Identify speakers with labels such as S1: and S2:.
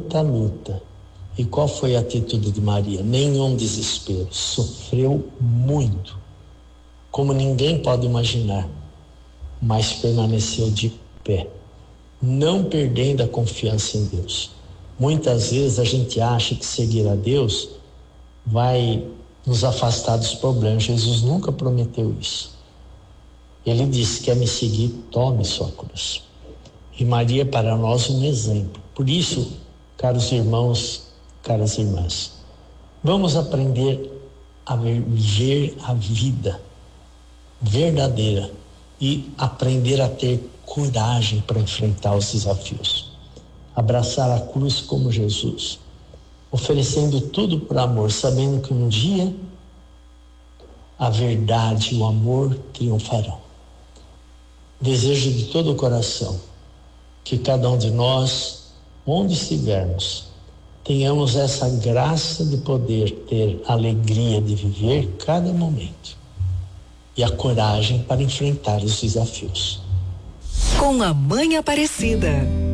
S1: muita luta. E qual foi a atitude de Maria? Nenhum desespero. Sofreu muito, como ninguém pode imaginar, mas permaneceu de pé, não perdendo a confiança em Deus. Muitas vezes a gente acha que seguir a Deus vai nos afastar dos problemas. Jesus nunca prometeu isso. Ele disse: quer me seguir, tome sua cruz. E Maria, para nós, um exemplo. Por isso, caros irmãos, caras irmãs, vamos aprender a viver a vida verdadeira e aprender a ter coragem para enfrentar os desafios. Abraçar a cruz como Jesus, oferecendo tudo por amor, sabendo que um dia a verdade e o amor triunfarão. Desejo de todo o coração que cada um de nós, onde estivermos, tenhamos essa graça de poder ter a alegria de viver cada momento e a coragem para enfrentar os desafios.
S2: Com a Mãe Aparecida.